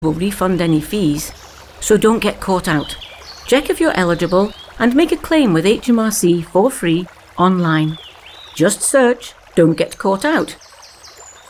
will refund any fees, so don't get caught out. Check if you're eligible and make a claim with HMRC for free online. Just search "Don't Get Caught Out"